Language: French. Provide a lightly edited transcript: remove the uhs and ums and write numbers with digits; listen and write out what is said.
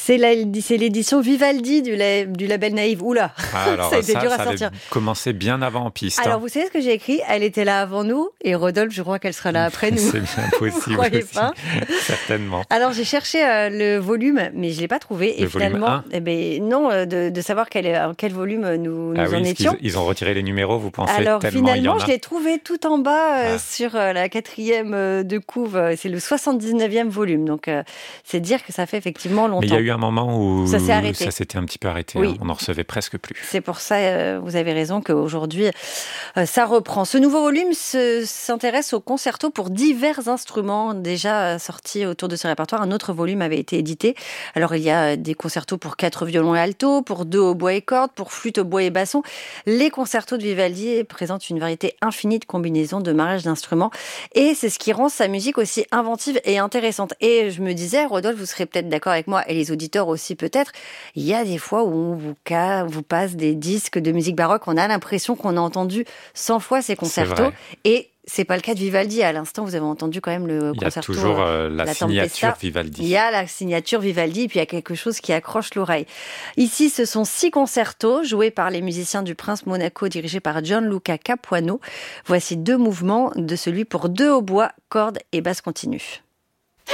C'est l'édition Vivaldi du label Naïve. Oula, alors, ça a été dur à sortir. Ça avait commencé bien avant en piste. Alors, vous savez ce que j'ai écrit ? Elle était là avant nous et Rodolphe, je crois qu'elle sera là après nous. C'est bien possible aussi, pas certainement. Alors, j'ai cherché le volume, mais je ne l'ai pas trouvé. Le et finalement, non, de savoir quel volume nous en étions. Ils ont retiré les numéros, vous pensez ? Alors, tellement finalement, je l'ai trouvé tout en bas sur la 4e de couve. C'est le 79e volume. Donc, c'est dire que ça fait effectivement longtemps. Mais il y a eu un moment où ça s'était un petit peu arrêté. Oui. On n'en recevait presque plus. C'est pour ça, vous avez raison, qu'aujourd'hui, ça reprend. Ce nouveau volume s'intéresse au concerto pour divers instruments déjà sortis autour de ce répertoire. Un autre volume avait été édité. Alors, il y a des concertos pour 4 violons et alto, pour 2 hautbois et cordes, pour flûte, hautbois et basson. Les concertos de Vivaldi présentent une variété infinie de combinaisons, de mariages d'instruments. Et c'est ce qui rend sa musique aussi inventive et intéressante. Et je me disais, Rodolphe, vous serez peut-être d'accord avec moi, et les auditeurs aussi peut-être, il y a des fois où on vous passe des disques de musique baroque, on a l'impression qu'on a entendu 100 fois ces concertos. Et c'est pas le cas de Vivaldi. À l'instant, vous avez entendu quand même le concerto. Il y a toujours la signature Tempesta. Vivaldi. Il y a la signature Vivaldi, et puis il y a quelque chose qui accroche l'oreille. Ici, ce sont 6 concertos joués par les musiciens du Prince Monaco, dirigés par Gianluca Capuano. Voici 2 mouvements de celui pour 2 hautbois, cordes et basse continue.